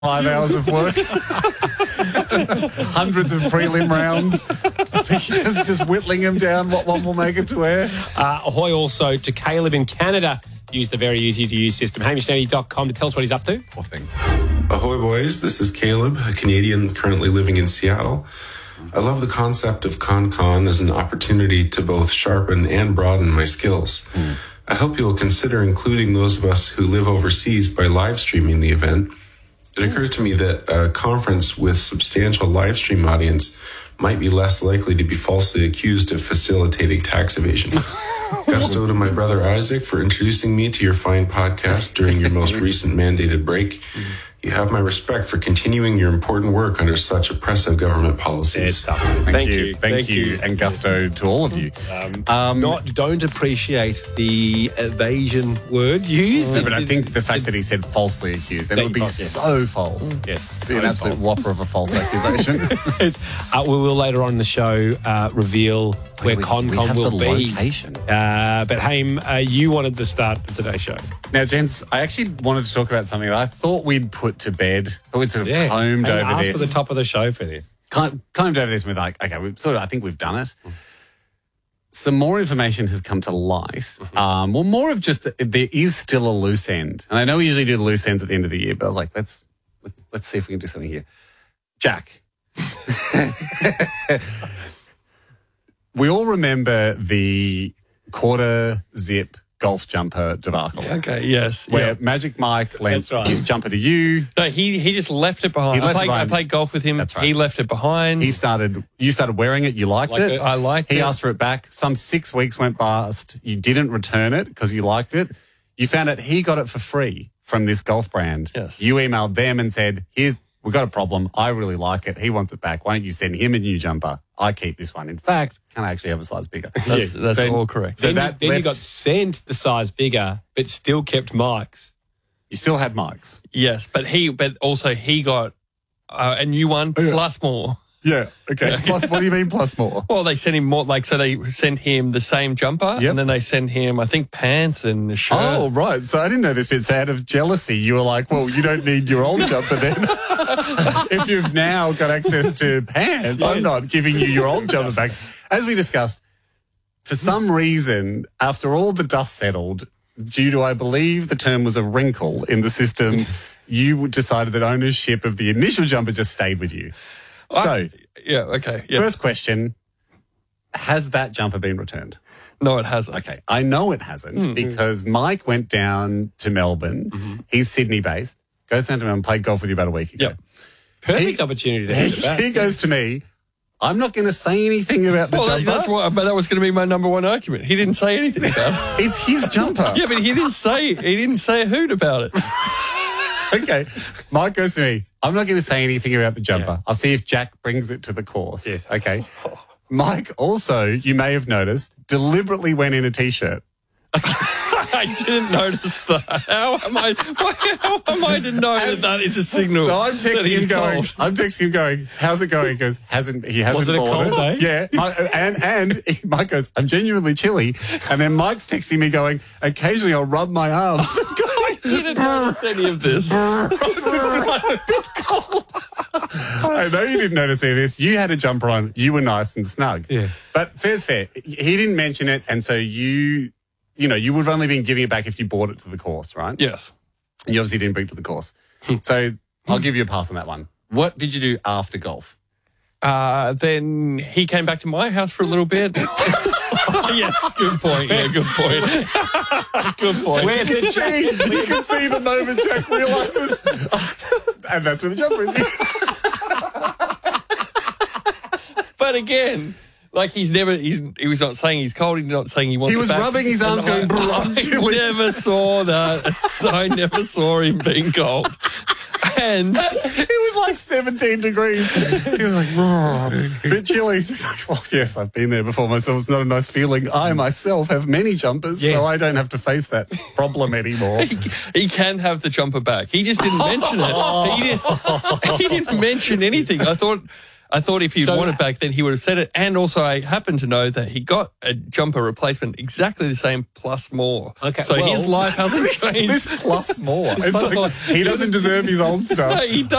5 hours of work. Hundreds of prelim rounds. just whittling them down. What one will make it to air? Ahoy also to Caleb in Canada. Use the very easy-to-use system. HamishNetty.com to tell us what he's up to. Ahoy, boys. This is Caleb, a Canadian currently living in Seattle. I love the concept of ConCon as an opportunity to both sharpen and broaden my skills. I hope you will consider including those of us who live overseas by live streaming the event. It occurs to me that a conference with substantial live stream audience might be less likely to be falsely accused of facilitating tax evasion. Gusto to my brother Isaac for introducing me to your fine podcast during your most recent mandated break. You have my respect for continuing your important work under such oppressive government policies. Thank you. Thank you. And gusto to all of you. Don't appreciate the evasion word used. But I think the fact that he said falsely accused, and it would be so false. Yes. It's an absolute whopper of a false accusation. We will later on in the show reveal where ConCon will be. Location. But Haim, you wanted the start of today's show. Now, gents, I actually wanted to talk about something that I thought we'd put to bed. But we'd sort of combed over asked this. for the top of the show for this. Combed over this with like, okay, I think we've done it. Some more information has come to light. Well, more of just there is still a loose end. And I know we usually do the loose ends at the end of the year, but I was like, let's see if we can do something here. Jack. We all remember the quarter zip golf jumper debacle. Okay, yes. Where Magic Mike lent his jumper to you. No, he just left it behind. I played golf with him. That's right. He left it behind. You started wearing it. You liked it. I liked it. He asked for it back. Some 6 weeks went past. You didn't return it because you liked it. You found out he got it for free from this golf brand. Yes. You emailed them and said, we've got a problem. I really like it. He wants it back. Why don't you send him a new jumper? I keep this one. In fact, can I actually have a size bigger? That's all correct. So then you got sent the size bigger, but still kept Mike's. You still had Mike's. Yes, but also he got a new one plus more. Yeah. Okay. Plus, what do you mean plus more? Well, they sent him more, so they sent him the same jumper, and then they sent him, I think, pants and a shirt. Oh, right. So I didn't know this bit. So out of jealousy, you were like, well, you don't need your old jumper then. If you've now got access to pants, I'm not giving you your old jumper back. As we discussed, for some reason, after all the dust settled, due to, I believe, the term was a wrinkle in the system, you decided that ownership of the initial jumper just stayed with you. So, first question, has that jumper been returned? No, it hasn't. Okay, I know it hasn't because Mike went down to Melbourne. He's Sydney-based, goes down to Melbourne, played golf with you about a week ago. Yep. Perfect opportunity to hand it back. He goes to me, I'm not going to say anything about the jumper. But that was going to be my number one argument. He didn't say anything about it. It's his jumper. Yeah, but he didn't say a hoot about it. Okay. Mike goes to me, I'm not going to say anything about the jumper. I'll see if Jack brings it to the course. Yes. Okay. Mike also, you may have noticed, deliberately went in a T-shirt. I didn't notice that. How am I to know that is a signal? So I'm texting him going, how's it going? He goes, he hasn't Was it a bought cold day? Yeah. And Mike goes, I'm genuinely chilly. And then Mike's texting me going, occasionally I'll rub my arms. I didn't notice any of this. I know you didn't notice any of this. You had a jumper on. You were nice and snug. Yeah. But fair's fair. He didn't mention it. And so you would have only been giving it back if you bought it to the course, right? Yes. And you obviously didn't bring it to the course. So I'll give you a pass on that one. What did you do after golf? Then he came back to my house for a little bit. Yes, good point. Yeah, good point. Good point. You can see the moment Jack realises, and that's where the jumper is. But again, like he was not saying he's cold. He's not saying he wants. He was it back. rubbing his arms, going, I never saw that. I never saw him being cold. And it was like 17 degrees. He was like, a bit chilly. He's like, well, yes, I've been there before myself. It's not a nice feeling. I myself have many jumpers, so I don't have to face that problem anymore. He can have the jumper back. He just didn't mention it. He didn't mention anything. I thought I thought if he'd So- wanted back, then he would have said it. And also, I happen to know that he got a jumper replacement exactly the same plus more. Okay, So well- his life hasn't changed. This plus more. It's plus like more. he doesn't deserve his old stuff. No, he